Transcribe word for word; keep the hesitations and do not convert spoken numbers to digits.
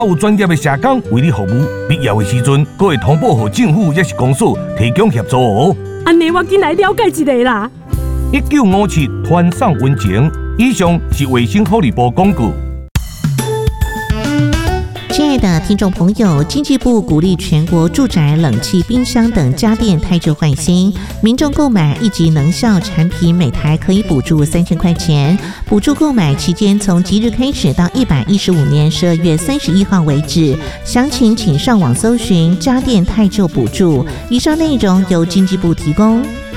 有专业的社工为你服务，必要的时阵，还会通报给政府也是公所提供协助哦。 安尼我紧来了解一下啦。 一九五七团上温情，以上是卫生福利部广告。 亲爱的听众朋友，经济部鼓励全国住宅冷气、冰箱等家电汰旧换新，民众购买一级能效产品，每台可以补助三千块钱。补助购买期间从即日开始到一百一十五年十二月三十一号为止。详情请上网搜寻家电汰旧补助。以上内容由经济部提供。